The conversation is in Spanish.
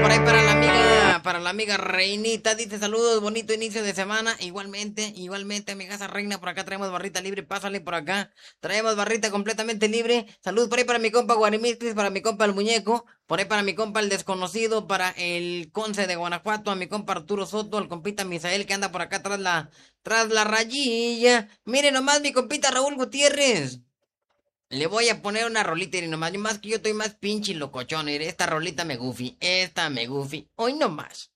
por ahí para la amiga Reinita, dice saludos, bonito inicio de semana, igualmente, amigaza Reina, por acá traemos barrita libre, pásale por acá, traemos barrita completamente libre, salud por ahí para mi compa Guarimistris, para mi compa el muñeco, por ahí para mi compa el desconocido, para el Conce de Guanajuato, a mi compa Arturo Soto, al compita Misael que anda por acá tras la rayilla, mire nomás mi compita Raúl Gutiérrez. Le voy a poner una rolita y nomás, más que yo estoy más pinche locochón. Esta rolita me goofy, hoy nomás.